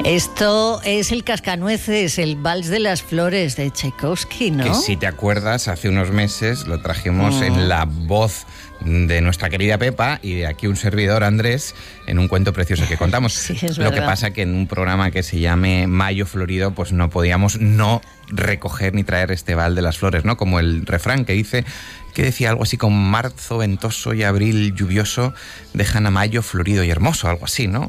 Esto es el Cascanueces, el Vals de las Flores de Tchaikovsky, ¿no? Que si te acuerdas, hace unos meses lo trajimos en la voz de nuestra querida Pepa y de aquí un servidor, Andrés, en un cuento precioso que contamos. Sí, es lo verdad. que pasa que en un programa que se llame Mayo Florido, pues no podíamos no recoger ni traer este Vals de las Flores, ¿no? Como el refrán que dice, que decía algo así como marzo ventoso y abril lluvioso dejan a mayo florido y hermoso, algo así, ¿no?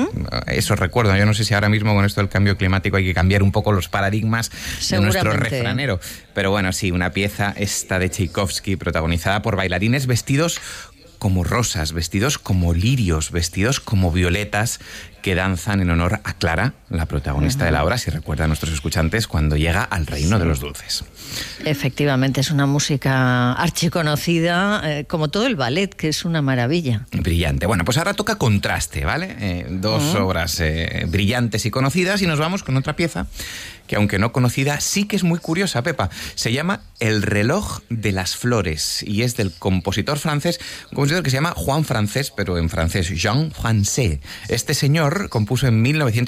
Eso recuerdo. Yo no sé si ahora mismo con esto del cambio climático hay que cambiar un poco los paradigmas de nuestro refranero. Pero bueno, sí, una pieza esta de Tchaikovsky protagonizada por bailarines vestidos como rosas, vestidos como lirios, vestidos como violetas, que danzan en honor a Clara, la protagonista de la obra, si recuerdan a nuestros escuchantes, cuando llega al reino de los dulces. Efectivamente, es una música archiconocida, como todo el ballet, que es una maravilla. Brillante. Bueno, pues ahora toca contraste, ¿vale? Dos obras brillantes y conocidas, y nos vamos con otra pieza que, aunque no conocida, sí que es muy curiosa, Pepa. Se llama El reloj de las flores y es del compositor francés, un compositor que se llama Juan Francés, pero en francés, Jean Francés. Este señor compuso en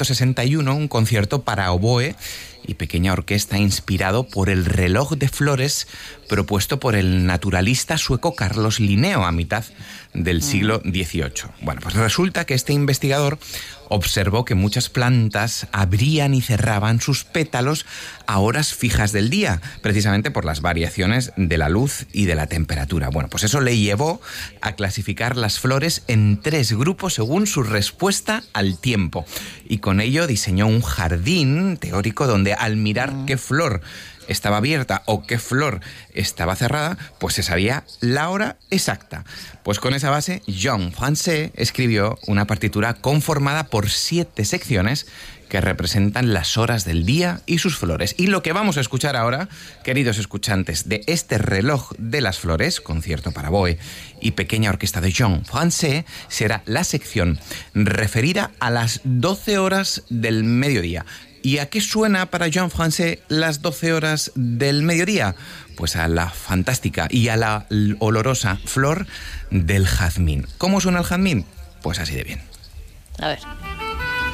1961 un concierto para oboe y pequeña orquesta inspirado por el reloj de flores propuesto por el naturalista sueco Carlos Linneo a mitad del siglo XVIII. Bueno, pues resulta que este investigador observó que muchas plantas abrían y cerraban sus pétalos a horas fijas del día, precisamente por las variaciones de la luz y de la temperatura. Bueno, pues eso le llevó a clasificar las flores en 3 grupos según su respuesta al tiempo. Y con ello diseñó un jardín teórico donde al mirar qué flor estaba abierta o qué flor estaba cerrada, pues se sabía la hora exacta. Pues con esa base, Jean Francés escribió una partitura conformada por 7 secciones que representan las horas del día y sus flores. Y lo que vamos a escuchar ahora, queridos escuchantes, de este reloj de las flores, concierto para oboe y pequeña orquesta de Jean Francés, será la sección referida a las 12 horas del mediodía. ¿Y a qué suena para Jean Francés las 12 horas del mediodía? Pues a la fantástica y a la olorosa flor del jazmín. ¿Cómo suena el jazmín? Pues así de bien. A ver.